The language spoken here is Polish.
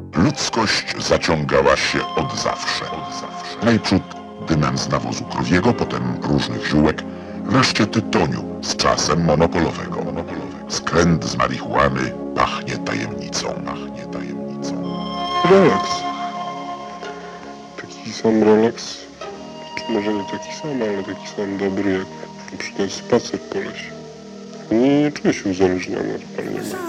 Ludzkość zaciągała się od zawsze. Najprzód dymem z nawozu krowiego, potem różnych ziółek, wreszcie tytoniu, z czasem monopolowego. Skręt z marihuany pachnie tajemnicą. Relax. Taki sam relaks, czy może nie taki sam, ale taki sam dobry jak na przykład spacer po lesie. Nie czuję się uzależniony od palenia.